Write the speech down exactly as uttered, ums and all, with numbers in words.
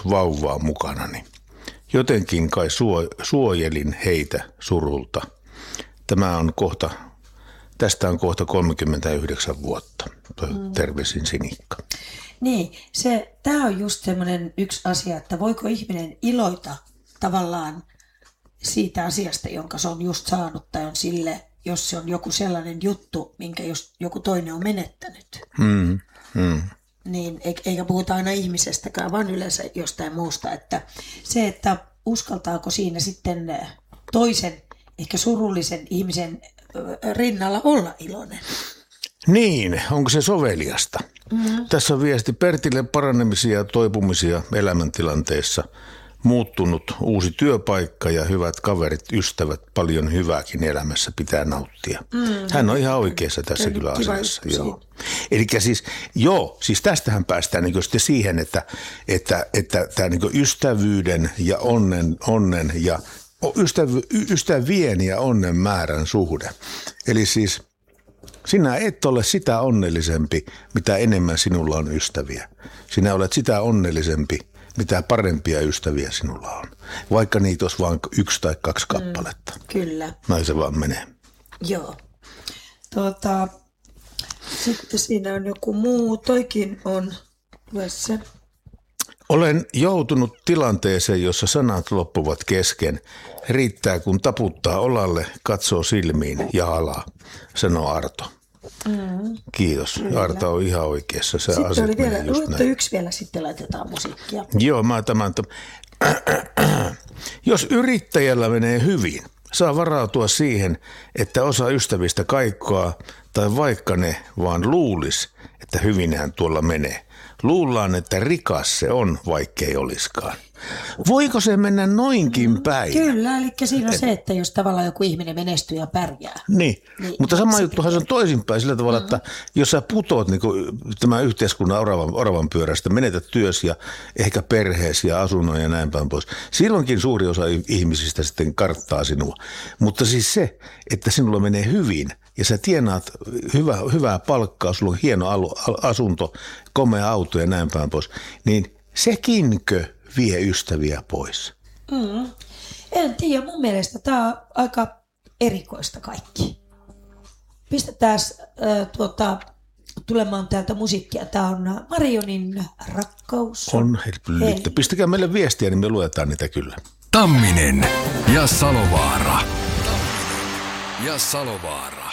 vauvaa mukanani. Jotenkin kai suo, suojelin heitä surulta. Tämä on kohta, tästä on kohta kolmekymmentäyhdeksän vuotta. Mm. Terveisin Sinikka. Niin, se, tämä on just semmoinen yksi asia, että voiko ihminen iloita tavallaan siitä asiasta, jonka se on just saanut tai on sille, jos se on joku sellainen juttu, minkä just joku toinen on menettänyt. Mm. Mm. Niin, eikä puhuta aina ihmisestäkään, vaan yleensä jostain muusta. Että se, että uskaltaako siinä sitten toisen, ehkä surullisen ihmisen rinnalla olla iloinen. Niin, onko se soveliasta? Mm-hmm. Tässä on viesti Pertille paranemisia ja toipumisia elämäntilanteessa. Muuttunut uusi työpaikka ja hyvät kaverit, ystävät, paljon hyvääkin elämässä pitää nauttia. Mm, Hän on ihan oikeassa tässä kyllä asiassa. Joo. Eli siis, joo, siis tästähän päästään niin sitten siihen, että, että, että tämä niin ystävyyden ja onnen, onnen ja ystävy, ystävien ja onnen määrän suhde. Eli siis sinä et ole sitä onnellisempi, mitä enemmän sinulla on ystäviä. Sinä olet sitä onnellisempi, mitä parempia ystäviä sinulla on. Vaikka niitä olisi vain yksi tai kaksi kappaletta. Mm, kyllä. Näin se vaan menee. Joo. Tuota, sitten siinä on joku muu. Toikin on. Lue se. Olen joutunut tilanteeseen, jossa sanat loppuvat kesken. Riittää, kun taputtaa olalle, katsoo silmiin ja alaa, sanoo Arto. Mm. Kiitos. Kyllä. Arto on ihan oikeassa. Se sitten oli vielä, luettu yksi vielä, sitten laitetaan musiikkia. Joo, mä tämän. Jos yrittäjällä menee hyvin, saa varautua siihen, että osa ystävistä kaikkoa tai vaikka ne vaan luulis, että hyvinhän tuolla menee. Luullaan, että rikas se on, vaikkei olisikaan. Voiko se mennä noinkin päin? Kyllä, eli siinä on Et... se, että jos tavallaan joku ihminen menestyy ja pärjää. Niin, niin mutta sama juttuhan se on toisinpäin sillä tavalla, mm-hmm. että jos sä putoat niin tämän yhteiskunnan oravan, oravan pyörästä, menetät työsi ja ehkä perheesi ja asunnon ja näin päin pois. Silloinkin suuri osa ihmisistä sitten karttaa sinua. Mutta siis se, että sinulla menee hyvin ja sä tienaat hyvä, hyvää palkkaa, sulla on hieno asunto, komea auto ja näin päin pois, niin sekinkö vie ystäviä pois? Mm. En tiedä, mun mielestä tämä on aika erikoista kaikki. Pistetään äh, tuota, tulemaan täältä musiikkia. Tämä on Marionin Rakkaus. On, hei. Pistäkää meille viestiä, niin me luetaan niitä kyllä. Tamminen ja Salovaara. Tamminen ja Salovaara.